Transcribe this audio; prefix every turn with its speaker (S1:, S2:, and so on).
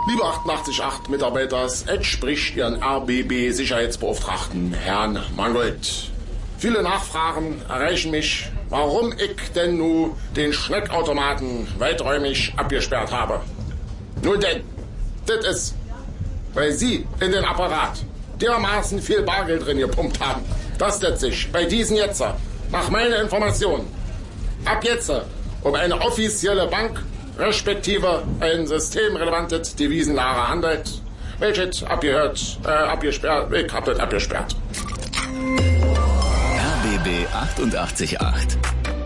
S1: Liebe 888 Mitarbeiters, es spricht Ihren RBB-Sicherheitsbeauftragten, Herrn Mangold. Viele Nachfragen erreichen mich, warum ich denn nun den Schneckautomaten weiträumig abgesperrt habe. Nun denn, das ist, weil Sie in den Apparat dermaßen viel Bargeld drin gepumpt haben, dass das sich bei diesen jetzt, nach meiner Information, ab jetzt um eine offizielle Bank respektive ein systemrelevantes Devisenlager handelt, welches abgesperrt, ich hab das abgesperrt.
S2: RBB 888